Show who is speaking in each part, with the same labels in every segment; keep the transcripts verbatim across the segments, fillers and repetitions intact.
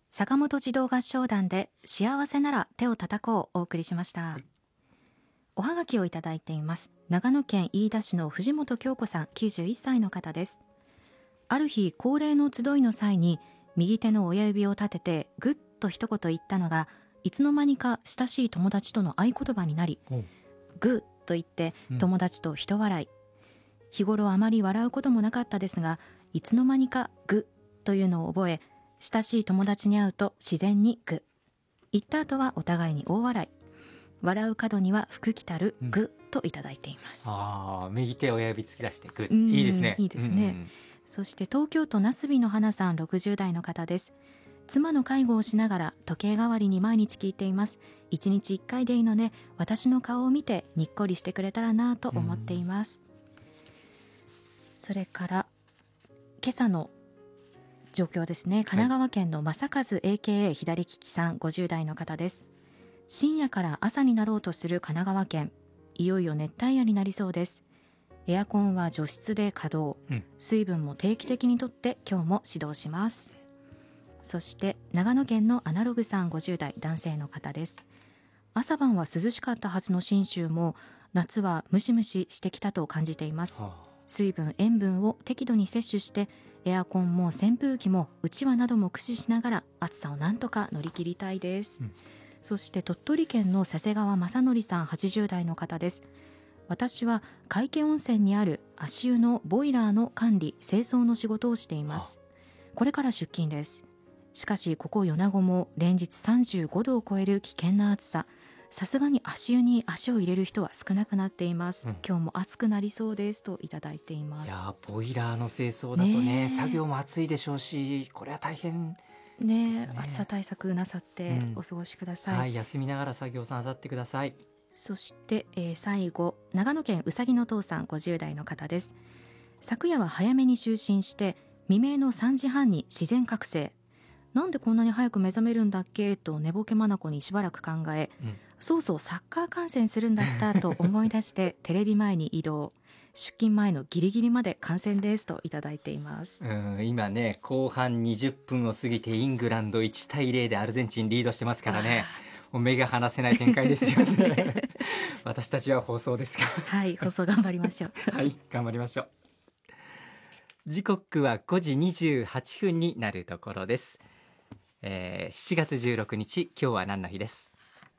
Speaker 1: 坂本児童合唱団で幸せなら手を叩こうをお送りしました。おはがきをいただいています。長野県飯田市の藤本京子さん、きゅうじゅういっさいの方です。ある日、恒例の集いの際に右手の親指を立ててグッと一言言ったのが、いつの間にか親しい友達との合言葉になり、グッと言って友達と一笑い、うん、日頃あまり笑うこともなかったですが、いつの間にかグッというのを覚え、親しい友達に会うと自然にグッ、言った後はお互いに大笑い、笑う角には福来たるグッといただいています。
Speaker 2: うん、あー、右手親指突き出してグッ、いいですね。
Speaker 1: いいですね、うんうん、そして東京都なすびの花さん、ろくじゅう代の方です。妻の介護をしながら時計代わりに毎日聞いています。いちにちいっかいでいいので、私の顔を見てにっこりしてくれたらなと思っています。それから今朝の状況ですね。神奈川県の正和 エーケーエー 左利きさん、ごじゅう代の方です。深夜から朝になろうとする神奈川県、いよいよ熱帯夜になりそうです。エアコンは除湿で稼働、うん、水分も定期的にとって今日も指導します。そして長野県のアナログさん、ごじゅう代男性の方です。朝晩は涼しかったはずの信州も夏はムシムシしてきたと感じています。水分塩分を適度に摂取して、エアコンも扇風機もうちわなども駆使しながら暑さをなんとか乗り切りたいです。うん、そして鳥取県の佐世川正則さん、はちじゅう代の方です。私は海家温泉にある足湯のボイラーの管理清掃の仕事をしています。これから出勤です。しかしここ米子も連日さんじゅうごどを超える危険な暑さ、さすがに足湯に足を入れる人は少なくなっています。うん、今日も暑くなりそうですといただいています。
Speaker 2: いや、ボイラーの清掃だと ね, ね作業も暑いでしょうし、これは大変ですね。
Speaker 1: ね、暑さ対策なさってお過ごしください。
Speaker 2: うん、はい、休みながら作業なさってください。
Speaker 1: そして、えー、最後、長野県うさぎの父さん、ごじゅう代の方です。昨夜は早めに就寝して未明のさんじはんに自然覚醒、なんでこんなに早く目覚めるんだっけと寝ぼけ眼にしばらく考え、うん、そうそうサッカー観戦するんだったと思い出してテレビ前に移動、出勤前のギリギリまで観戦ですといただいています。
Speaker 2: うん、今ね、後半にじゅっぷんを過ぎてイングランドいちたいゼロでアルゼンチンリードしてますからね、もう目が離せない展開ですよね。私たちは放送ですが
Speaker 1: はい、放送頑張りましょう。
Speaker 2: はい、頑張りましょう。時刻はごじにじゅうはっぷんになるところです。えー、しちがつじゅうろくにち、今日は何の日です。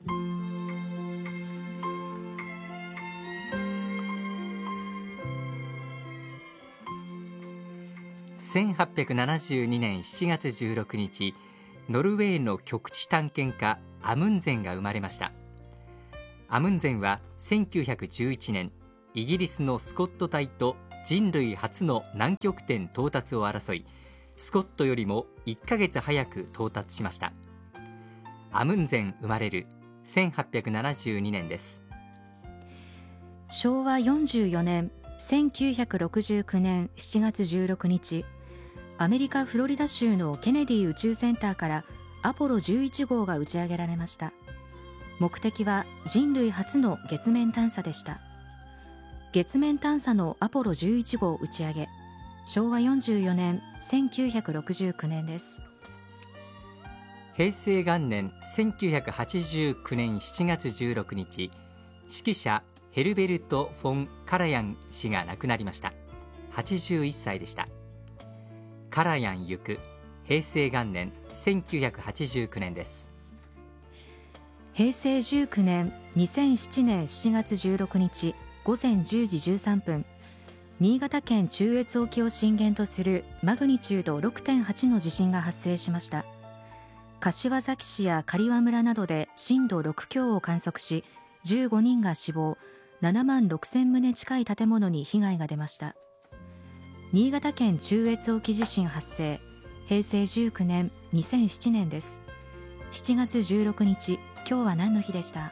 Speaker 2: せんはっぴゃくななじゅうにねんしちがつじゅうろくにち、ノルウェーの極地探検家アムンゼンが生まれました。アムンゼンはせんきゅうひゃくじゅういちねん、イギリスのスコット隊と人類初の南極点到達を争い、スコットよりもいっかげつ早く到達しました。アムンゼン生まれるせんはっぴゃくななじゅうにねんです。
Speaker 1: しょうわよんじゅうよねん、せんきゅうひゃくろくじゅうきゅうねんしちがつじゅうろくにち、アメリカ・フロリダ州のケネディ宇宙センターからアポロじゅういちごうが打ち上げられました。目的は人類初の月面探査でした。月面探査のアポロじゅういちごう打ち上げ、しょうわよんじゅうよねんせんきゅうひゃくろくじゅうきゅうねんです。
Speaker 2: 平成元年せんきゅうひゃくはちじゅうきゅうねんしちがつじゅうろくにち、指揮者ヘルベルト・フォン・カラヤン氏が亡くなりました。はちじゅういっさいでした。カラヤン行く、平成元年せんきゅうひゃくはちじゅうきゅうねんです。
Speaker 1: 平成じゅうきゅうねんにせんななねんしちがつじゅうろくにちごぜんじゅうじじゅうさんぷん、新潟県中越沖を震源とするマグニチュード ろくてんはち の地震が発生しました。柏崎市や刈羽村などで震度ろくきょうを観測し、じゅうごにんが死亡、ななまんろくせんとう近い建物に被害が出ました。新潟県中越沖地震発生、平成じゅうきゅうねんにせんななねんです。しちがつじゅうろくにち、今日は何の日でした。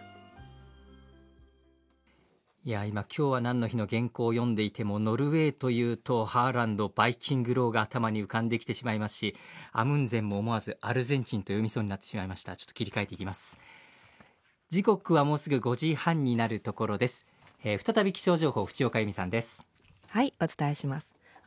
Speaker 2: いや、今今日は何の日の原稿を読んでいても、ノルウェーというとハーランド、バイキングローが頭に浮かんできてしまいますし、アムンゼンも思わずアルゼンチンと読みそうになってしまいました。ちょっと切り替えていきます。時刻はもうすぐごじはんになるところです。えー、再び気象情報、淵岡由美さんです。
Speaker 3: はい、お伝えします。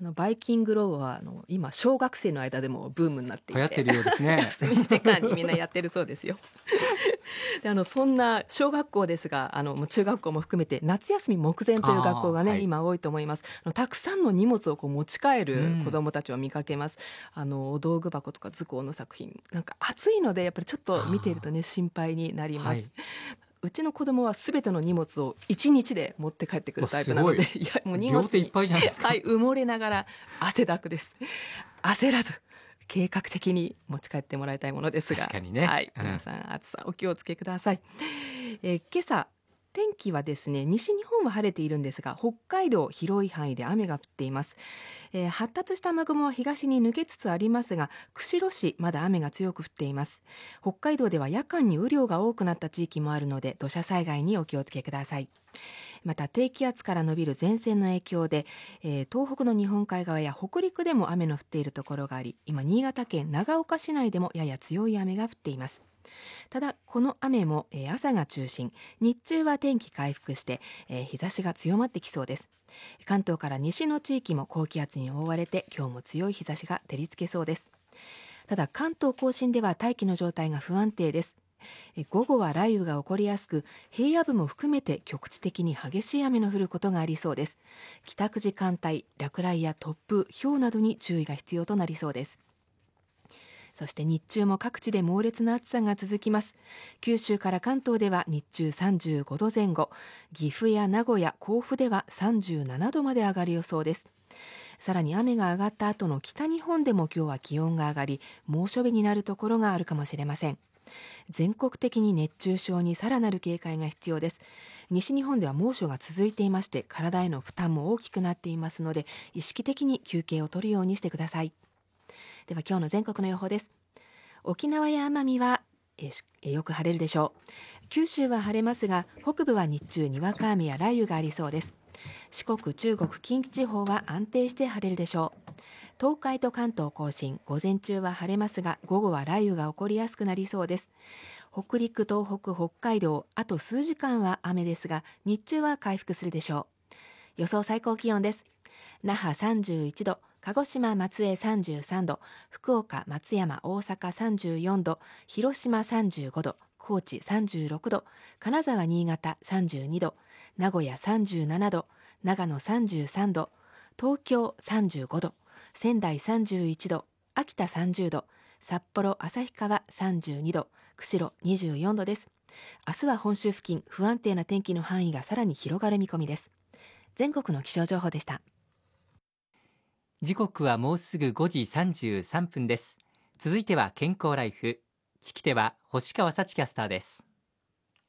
Speaker 3: あのバイキングローはあの今小学生の間でもブームになっていて
Speaker 2: 流行ってるようですね
Speaker 3: 休み時間にみんなやってるそうですよであのそんな小学校ですが、あのもう中学校も含めて夏休み目前という学校がね、はい、今多いと思います。あのたくさんの荷物をこう持ち帰る子どもたちを見かけます、うん、あのお道具箱とか図工の作品、なんか暑いのでやっぱりちょっと見ているとね心配になります、はい。うちの子供はすべての荷物をいちにちで持って帰ってくるタイプなので、いやもう荷物に
Speaker 2: 両手いっぱいじゃないですか、
Speaker 3: はい、埋もれながら汗だくです。焦らず計画的に持ち帰ってもらいたいものですが、
Speaker 2: 確かにね、
Speaker 3: はい、
Speaker 2: うん、
Speaker 3: 皆さん暑さお気をつけください。えー、今朝天気はですね、西日本は晴れているんですが、北海道広い範囲で雨が降っています。えー、発達した雨雲は東に抜けつつありますが、釧路市まだ雨が強く降っています。北海道では夜間に雨量が多くなった地域もあるので、土砂災害にお気をつけください。また低気圧から伸びる前線の影響で、えー、東北の日本海側や北陸でも雨の降っているところがあり、今新潟県長岡市内でもやや強い雨が降っています。ただこの雨も、えー、朝が中心、日中は天気回復して、えー、日差しが強まってきそうです。関東から西の地域も高気圧に覆われて今日も強い日差しが照りつけそうです。ただ関東甲信では大気の状態が不安定です。午後は雷雨が起こりやすく、平野部も含めて局地的に激しい雨の降ることがありそうです。帰宅時間帯、落雷や突風、雹などに注意が必要となりそうです。そして日中も各地で猛烈な暑さが続きます。九州から関東では日中さんじゅうごどぜん後、岐阜や名古屋、甲府ではさんじゅうななどまで上がる予想です。さらに雨が上がった後の北日本でも今日は気温が上がり、猛暑日になるところがあるかもしれません。全国的に熱中症にさらなる警戒が必要です。西日本では猛暑が続いていまして、体への負担も大きくなっていますので、意識的に休憩を取るようにしてください。では今日の全国の予報です。沖縄や奄美はええよく晴れるでしょう。九州は晴れますが、北部は日中にわか雨や雷雨がありそうです。四国、中国、近畿地方は安定して晴れるでしょう。東海と関東甲信、午前中は晴れますが、午後は雷雨が起こりやすくなりそうです。北陸、東北、北海道、あと数時間は雨ですが、日中は回復するでしょう。予想最高気温です。那覇さんじゅういちど、鹿児島、松江さんじゅうさんど、福岡、松山、大阪さんじゅうよんど、広島さんじゅうごど、高知さんじゅうろくど、金沢、新潟さんじゅうにど、名古屋さんじゅうななど、長野さんじゅうさんど、東京さんじゅうごど、仙台さんじゅういちど、秋田さんじゅうど、札幌、旭川さんじゅうにど、釧路にじゅうよんどです。明日は本州付近、不安定な天気の範囲がさらに広がる見込みです。全国の気象情報でした。
Speaker 2: 時刻はもうすぐごじさんじゅうさんぷんです。続いては健康ライフ。聞き手は星川幸キャスターです。